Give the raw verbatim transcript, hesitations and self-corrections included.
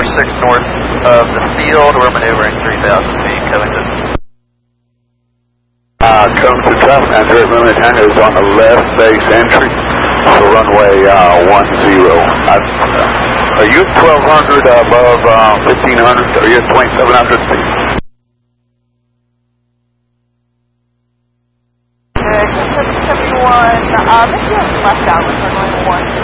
six north of the field. We're maneuvering three thousand feet, Covington. Uh, Covington Tough, and Direct Limit Hangar is on the left base entry, so runway uh, one zero. Uh, are you twelve hundred above uh, fifteen hundred? Are you at twenty-seven hundred feet? Good, seventy-one, uh, maybe you have left downwind runway one.